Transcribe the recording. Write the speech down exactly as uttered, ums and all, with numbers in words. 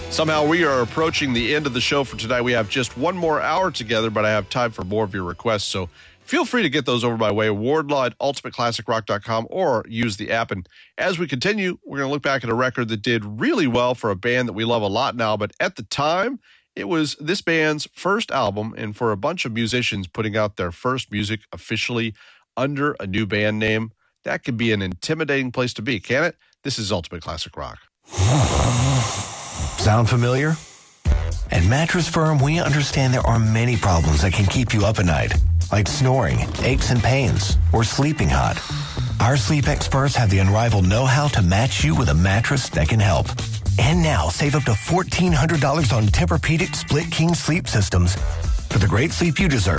Somehow we are approaching the end of the show for tonight. We have just one more hour together, but I have time for more of your requests. So feel free to get those over my way, Wardlaw at ultimate classic rock dot com, or use the app. And as we continue, we're going to look back at a record that did really well for a band that we love a lot now. But at the time, it was this band's first album. And for a bunch of musicians putting out their first music officially under a new band name, that could be an intimidating place to be, can it? This is Ultimate Classic Rock. Sound familiar? At Mattress Firm, we understand there are many problems that can keep you up at night, like snoring, aches and pains, or sleeping hot. Our sleep experts have the unrivaled know-how to match you with a mattress that can help. And now, save up to fourteen hundred dollars on Tempur-Pedic Split King sleep systems for the great sleep you deserve.